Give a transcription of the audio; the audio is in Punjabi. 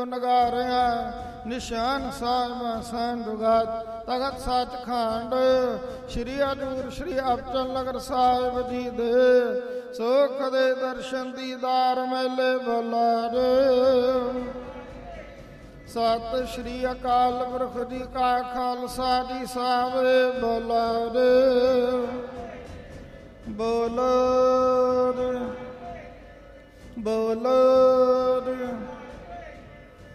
ਨਗਾਰਿਆ ਨਿਸ਼ਾਨ ਸਾਹਿਬ ਸੰਦੁਗਤ ਤਖਤ ਸੱਚਖੰਡ ਸ਼੍ਰੀ ਹਜ਼ੂਰ ਸ਼੍ਰੀ ਅਬਚਲ ਨਗਰ ਸਾਹਿਬ ਜੀ ਦੇ ਸੁਖ ਦੇ ਦਰਸ਼ਨ ਦੀਦਾਰ ਮੇਲੇ ਬੁਲਾਰੇ। ਸਤਿ ਸ਼੍ਰੀ ਅਕਾਲ ਪੁਰਖ ਜੀ ਕਾ ਖਾਲਸਾ ਜੀ ਸਾਹਿਬ ਬੁਲਾਰੇ। ਬੋਲੋ